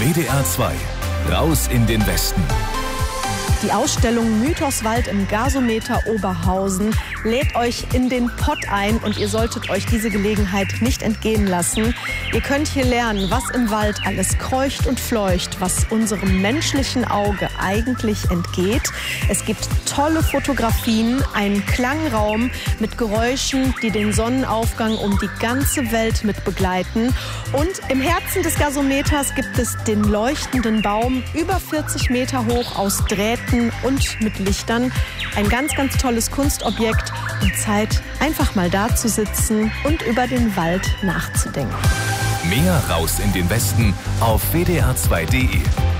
WDR 2, raus in den Westen. Die Ausstellung Mythoswald im Gasometer Oberhausen lädt euch in den Pott ein und ihr solltet euch diese Gelegenheit nicht entgehen lassen. Ihr könnt hier lernen, was im Wald alles kreucht und fleucht, was unserem menschlichen Auge eigentlich entgeht. Es gibt tolle Fotografien, einen Klangraum mit Geräuschen, die den Sonnenaufgang um die ganze Welt mit begleiten. Und im Herzen des Gasometers gibt es den leuchtenden Baum, über 40 Meter hoch, aus Drähten und mit Lichtern. Ein ganz, ganz tolles Kunstobjekt und Zeit, einfach mal da zu sitzen und über den Wald nachzudenken. Mehr raus in den Westen auf wdr2.de.